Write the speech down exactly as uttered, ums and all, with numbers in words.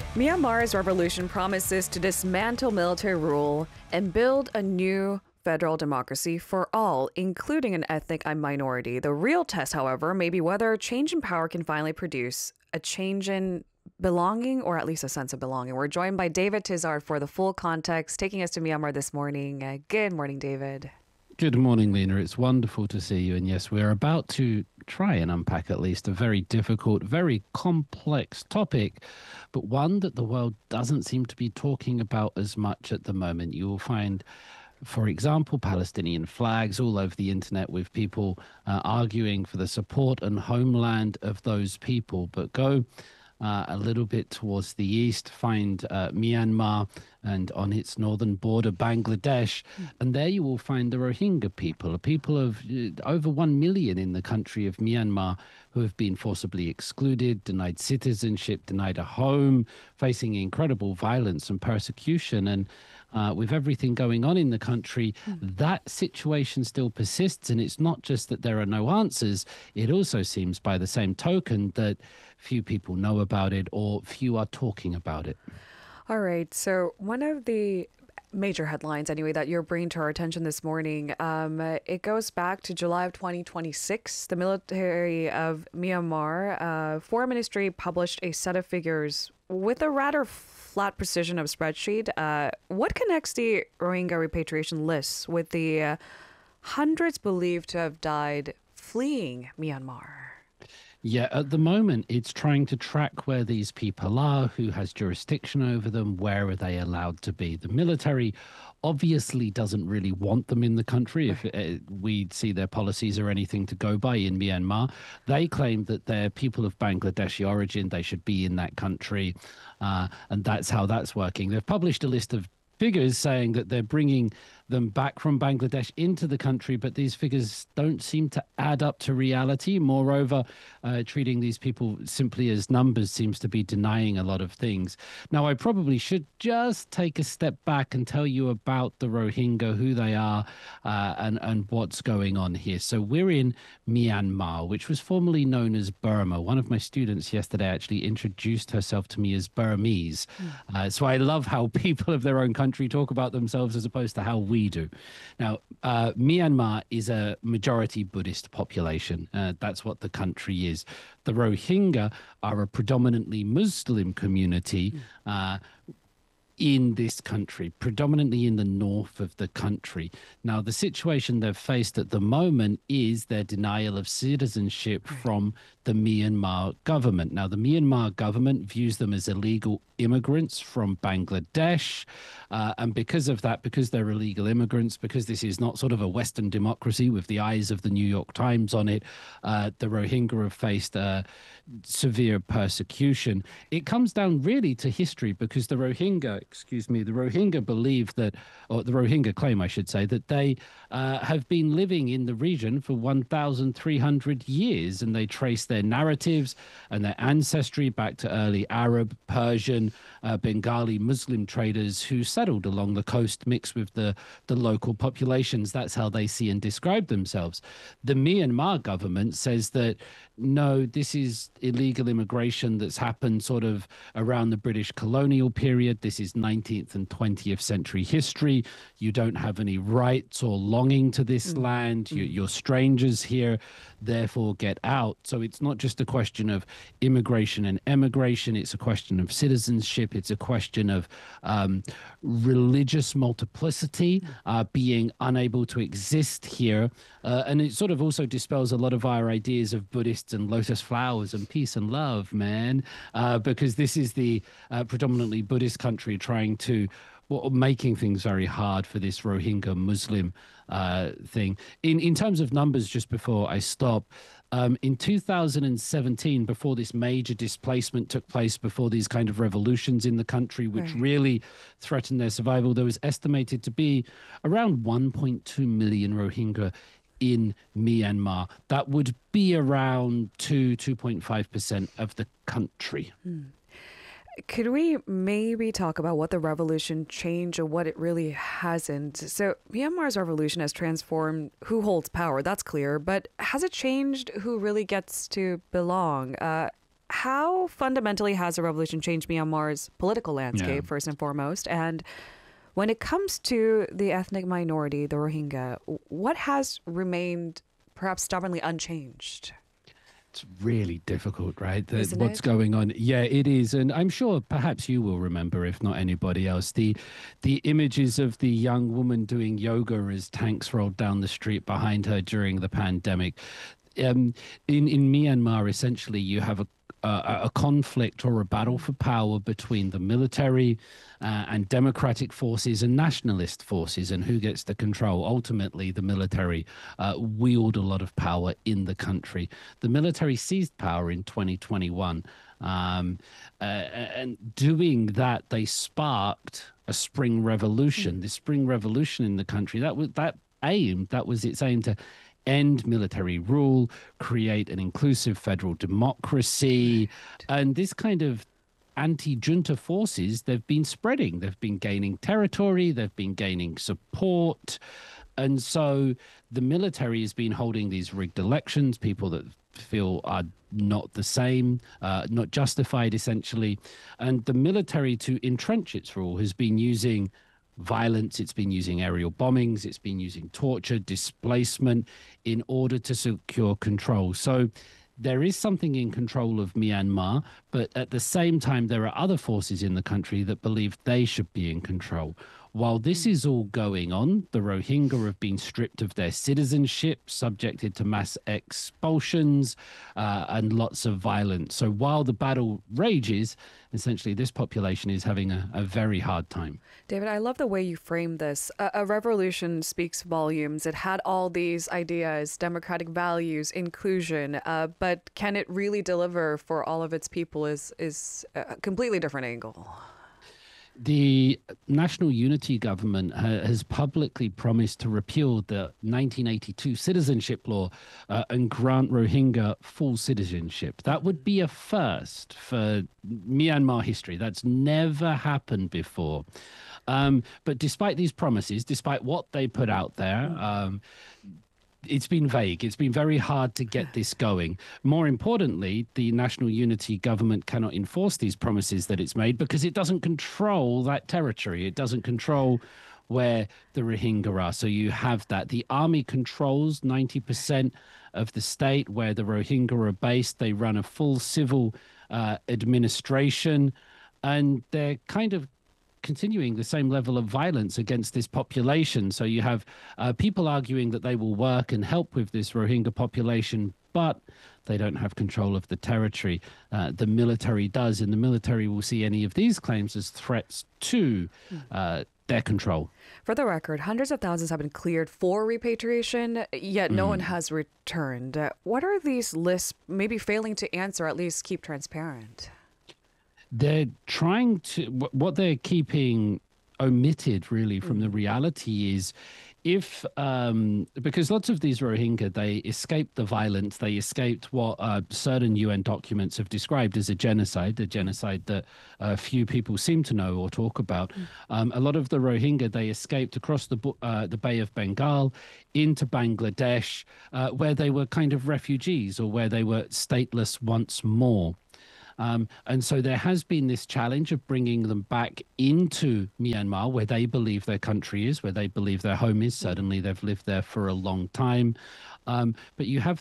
Myanmar's revolution promises to dismantle military rule and build a new federal democracy for all, including an ethnic minority. The real test, however, may be whether change in power can finally produce a change in belonging, or at least a sense of belonging. We're joined by David Tizard for the full context, taking us to Myanmar this morning. Uh, good morning, David. Good morning, Lena. It's wonderful to see you. And yes, we're about to try and unpack at least a very difficult, very complex topic, but one that the world doesn't seem to be talking about as much at the moment. You will find, for example, Palestinian flags all over the internet with people uh, arguing for the support and homeland of those people. But go Uh, a little bit towards the east, find uh, Myanmar, and on its northern border, Bangladesh. Mm. And there you will find the Rohingya people, a people of uh, over one million in the country of Myanmar who have been forcibly excluded, denied citizenship, denied a home, facing incredible violence and persecution. And Uh, with everything going on in the country, mm. that situation still persists. And it's not just that there are no answers. It also seems, by the same token, that few people know about it or few are talking about it. All right. So one of the major headlines, anyway, that you're bringing to our attention this morning, um, it goes back to July of twenty twenty-six. The military of Myanmar, uh, Foreign Ministry published a set of figures with a rather flat precision of spreadsheet. Uh, what connects the Rohingya repatriation lists with the uh, hundreds believed to have died fleeing Myanmar? Yeah, at the moment, it's trying to track where these people are, who has jurisdiction over them, where are they allowed to be. The military obviously doesn't really want them in the country. If uh, we see their policies or anything to go by in Myanmar, they claim that they're people of Bangladeshi origin, they should be in that country, uh, and that's how that's working. They've published a list of figures saying that they're bringing them back from Bangladesh into the country, but these figures don't seem to add up to reality. Moreover, uh, treating these people simply as numbers seems to be denying a lot of things. Now, I probably should just take a step back and tell you about the Rohingya, who they are, uh, and, and what's going on here. So we're in Myanmar, which was formerly known as Burma. One of my students yesterday actually introduced herself to me as Burmese. Mm. Uh, so I love how people of their own country talk about themselves as opposed to how we do. Now, uh, Myanmar is a majority Buddhist population. Uh, that's what the country is. The Rohingya are a predominantly Muslim community uh, in this country, predominantly in the north of the country. Now, the situation they've faced at the moment is their denial of citizenship from the Myanmar government. Now, the Myanmar government views them as illegal immigrants from Bangladesh. Uh, and because of that, because they're illegal immigrants, because this is not sort of a Western democracy with the eyes of the New York Times on it, uh, the Rohingya have faced uh, severe persecution. It comes down really to history, because the Rohingya, excuse me, the Rohingya believe that, or the Rohingya claim, I should say, that they uh, have been living in the region for one thousand three hundred years, and they trace their narratives and their ancestry back to early Arab, Persian, uh, Bengali Muslim traders who settled along the coast, mixed with the, the local populations. That's how they see and describe themselves. The Myanmar government says that, no, this is illegal immigration that's happened sort of around the British colonial period. This is nineteenth and twentieth century history. You don't have any rights or longing to this mm. land. You, you're strangers here, therefore get out. So it's not just a question of immigration and emigration. It's a question of citizenship. It's a question of um, religious multiplicity, uh, being unable to exist here. Uh, and it sort of also dispels a lot of our ideas of Buddhists and lotus flowers and peace and love, man, uh, because this is the uh, predominantly Buddhist country trying to, well, making things very hard for this Rohingya Muslim uh, thing. In, in terms of numbers, just before I stop, Um, in two thousand seventeen, before this major displacement took place, before these kind of revolutions in the country, which right. really threatened their survival, there was estimated to be around one point two million Rohingya in Myanmar. That would be around two, two point five percent of the country. Hmm. Could we maybe talk about what the revolution changed and what it really hasn't? So Myanmar's revolution has transformed who holds power, that's clear, but has it changed who really gets to belong? Uh, how fundamentally has the revolution changed Myanmar's political landscape, Yeah. first and foremost? And when it comes to the ethnic minority, the Rohingya, what has remained perhaps stubbornly unchanged? It's really difficult, right? That Isn't what's it? going on. Yeah, it is. And I'm sure perhaps you will remember, if not anybody else, the the images of the young woman doing yoga as tanks rolled down the street behind her during the pandemic. Um, in, in Myanmar, essentially, you have a a, a conflict or a battle for power between the military uh, and democratic forces and nationalist forces, and who gets the control. Ultimately, the military uh, wield a lot of power in the country. The military seized power in twenty twenty-one. Um, uh, and doing that, they sparked a spring revolution. The spring revolution in the country, that was that aim, that was its aim to end military rule, create an inclusive federal democracy, and this kind of anti-junta forces, they've been spreading, they've been gaining territory, they've been gaining support. And so the military has been holding these rigged elections, people that feel are not the same, uh, not justified, essentially. And the military, to entrench its rule, has been using violence, it's been using aerial bombings, it's been using torture, displacement in order to secure control. So there is something in control of Myanmar, but at the same time, there are other forces in the country that believe they should be in control. While this is all going on, the Rohingya have been stripped of their citizenship, subjected to mass expulsions, uh, and lots of violence. So while the battle rages, essentially this population is having a, a very hard time. David, I love the way you frame this. A, a revolution speaks volumes. It had all these ideas, democratic values, inclusion, uh, but can it really deliver for all of its people is, is a completely different angle. The National Unity Government ha- has publicly promised to repeal the nineteen eighty-two citizenship law uh, and grant Rohingya full citizenship. That would be a first for Myanmar history. That's never happened before. Um, but despite these promises, despite what they put out there, um, it's been vague. It's been very hard to get this going. More importantly, the National Unity Government cannot enforce these promises that it's made because it doesn't control that territory. It doesn't control where the Rohingya are. So you have that. The army controls ninety percent of the state where the Rohingya are based. They run a full civil uh, administration, and they're kind of continuing the same level of violence against this population. So you have uh, people arguing that they will work and help with this Rohingya population, but they don't have control of the territory. Uh, the military does, and the military will see any of these claims as threats to uh, their control. For the record, hundreds of thousands have been cleared for repatriation, yet no Mm. one has returned. Uh, What are these lists maybe failing to answer, at least keep transparent? They're trying to, wh- what they're keeping omitted really from the reality is if, um, because lots of these Rohingya, they escaped the violence, they escaped what uh, certain U N documents have described as a genocide, a genocide that uh, few people seem to know or talk about. Um, a lot of the Rohingya, they escaped across the, bu- uh, the Bay of Bengal into Bangladesh, uh, where they were kind of refugees or where they were stateless once more. Um, and so there has been this challenge of bringing them back into Myanmar, where they believe their country is, where they believe their home is. Certainly, they've lived there for a long time. Um, but you have